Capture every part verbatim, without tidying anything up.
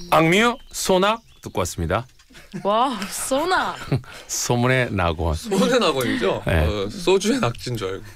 악뮤 소낙 듣고 왔습니다. 와, 소낙. 소문의 낙원. 소문의 낙원이죠? 네. 어, 소주의 낙지인 줄 알고.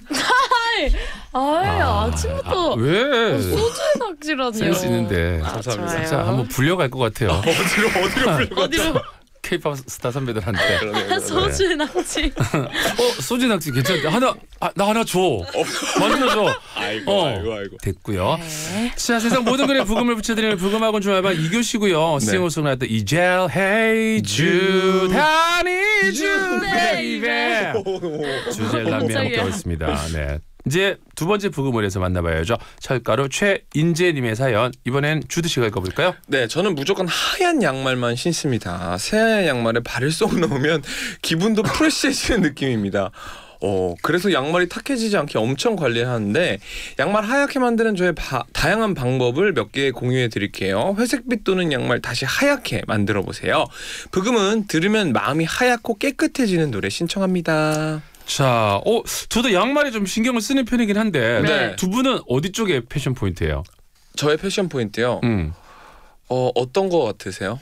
아이, 아, 아침부터 아, 왜? 소주의 낙지라니요. 센스 있는데. 아, 감사합니다. 진짜 좋아요. 한번 불려갈 것 같아요. 어디로 어디로 불려갔죠? 어디로? K-팝 스타 선배들한테. 그러네요, 그러네요. 소주의 낙지. 어, 소주 낙지 괜찮은데 하나 아, 나 하나 줘. 만들어줘. 아이고 어. 아이고 아이고. 됐고요. 네. 자, 세상 모든 글에 부금을 붙여드리는 부금학원 중알바 이 교시고요. 네. 싱어송라이터 이젤 Hey Jude I need you baby. 주제를 남미 깜짝이야. 함께하고 있습니다. 네. 이제 두 번째 부금을해서 만나봐야죠. 철가루 최인재님의 사연. 이번엔 주드 씨가 읽어볼까요? 네, 저는 무조건 하얀 양말만 신습니다. 새하얀 양말에 발을 쏙 넣으면 기분도 프레시해지는 느낌입니다. 어, 그래서 양말이 탁해지지 않게 엄청 관리를 하는데 양말 하얗게 만드는 저의 바, 다양한 방법을 몇 개 공유해 드릴게요. 회색빛 도는 양말 다시 하얗게 만들어 보세요. 부금은 들으면 마음이 하얗고 깨끗해지는 노래 신청합니다. 자, 어, 저도 양말에 좀 신경을 쓰는 편이긴 한데 네. 두 분은 어디 쪽에 패션 포인트예요? 저의 패션 포인트요. 음. 어, 어떤 거 같으세요?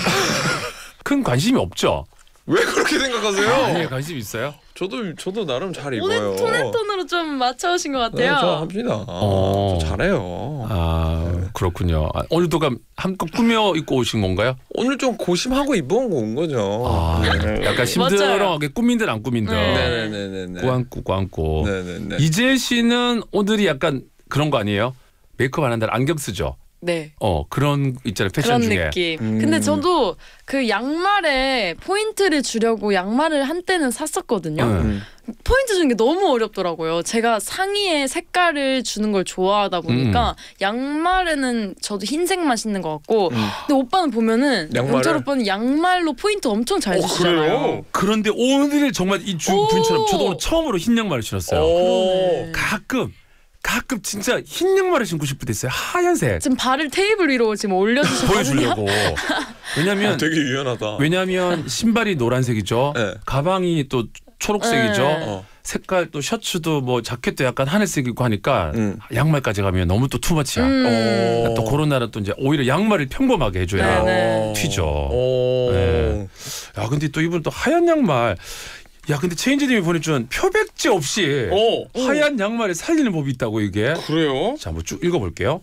큰 관심이 없죠? 왜 그렇게 생각하세요? 아니, 관심 있어요? 저도 저도 나름 잘 오늘 입어요. 톤앤 톤으로 좀 맞춰오신 것 네, 같아요. 저 합니다. 어. 저 잘해요. 아, 그렇군요. 아, 오늘도 그럼 한껏 꾸며 입고 오신 건가요? 오늘 좀 고심하고 입어온 거 온 거죠. 아, 네. 약간 심드렁하게 꾸민 듯 안 꾸민 듯. 네. 네네네네. 꾸안꾸 꾸안꾸. 네네네. 이재 씨는 오늘이 약간 그런 거 아니에요? 메이크업 안 한다 안경 쓰죠? 네. 어, 그런 있잖아요. 패션 그런 중에. 느낌. 음. 근데 저도 그 양말에 포인트를 주려고 양말을 한때는 샀었거든요. 음. 음. 포인트 주는 게 너무 어렵더라고요. 제가 상의에 색깔을 주는 걸 좋아하다 보니까 음. 양말에는 저도 흰색만 신는 것 같고 음. 근데 오빠는 보면은 양말을? 영철 오빠는 양말로 포인트 엄청 잘 어, 주시잖아요. 그래요? 그런데 오늘 정말 이 주 오. 분처럼 저도 오늘 처음으로 흰 양말을 신었어요. 오. 가끔 가끔 진짜 흰 양말을 신고 싶을 때 있어요. 하얀색. 지금 발을 테이블 위로 지금 올려주셨거든요. 보여주려고. 왜냐면 아, 되게 유연하다. 왜냐면 신발이 노란색이죠. 네. 가방이 또 초록색이죠. 네. 어. 색깔 또 셔츠도 뭐 자켓도 약간 하늘색이고 하니까 음. 양말까지 가면 너무 또 투머치야. 음. 어. 또 그런 날은 또 이제 오히려 양말을 평범하게 해줘야 네, 네. 튀죠. 오. 네. 야 근데 또 이분 또 하얀 양말. 야 근데 체인지님이 보내준 표백제 없이 오. 하얀 양말을 살리는 법이 있다고 이게. 그래요? 자 한번 쭉 읽어볼게요.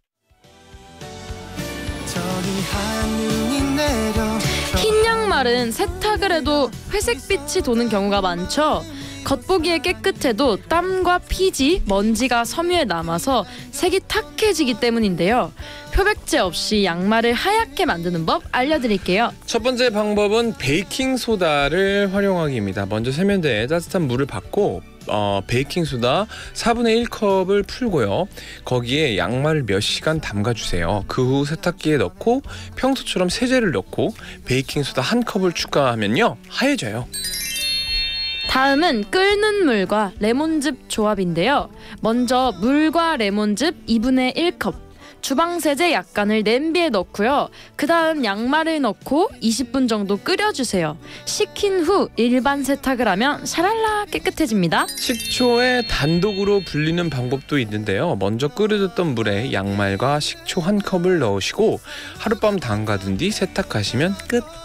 흰 양말은 세탁을 해도 회색빛이 도는 경우가 많죠. 겉보기에 깨끗해도 땀과 피지, 먼지가 섬유에 남아서 색이 탁해지기 때문인데요. 표백제 없이 양말을 하얗게 만드는 법 알려드릴게요. 첫 번째 방법은 베이킹 소다를 활용하기입니다. 먼저 세면대에 따뜻한 물을 받고 어, 베이킹 소다 사분의 일 컵을 풀고요. 거기에 양말을 몇 시간 담가주세요. 그 후 세탁기에 넣고 평소처럼 세제를 넣고 베이킹 소다 한 컵을 추가하면요 하얘져요. 다음은 끓는 물과 레몬즙 조합인데요. 먼저 물과 레몬즙 이분의 일 컵, 주방세제 약간을 냄비에 넣고요. 그 다음 양말을 넣고 이십 분 정도 끓여주세요. 식힌 후 일반 세탁을 하면 샤랄라 깨끗해집니다. 식초에 단독으로 불리는 방법도 있는데요. 먼저 끓여뒀던 물에 양말과 식초 한 컵을 넣으시고 하룻밤 담가둔 뒤 세탁하시면 끝.